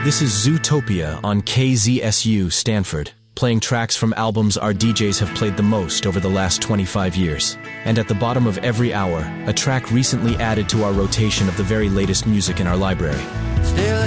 This is Zootopia on KZSU Stanford, playing tracks from albums our DJs have played the most over the last 25 years. And at the bottom of every hour, a track recently added to our rotation of the very latest music in our library. Still